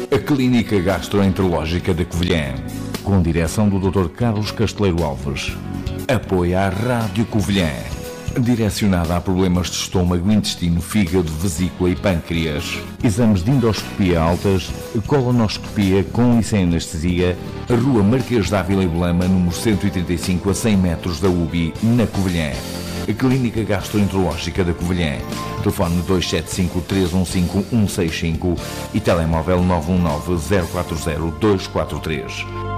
A Clínica Gastroenterológica da Covilhã, com direção do Dr. Carlos Casteleiro Alves. Apoia a Rádio Covilhã, direcionada a problemas de estômago, intestino, fígado, vesícula e pâncreas. Exames de endoscopia altas, colonoscopia com e sem anestesia. Rua Marquês de Ávila e Belema, número 185, a 100 metros da UBI, na Covilhã. A Clínica Gastroenterológica da Covilhã. Telefone 275-315-165 e telemóvel 919-040-243.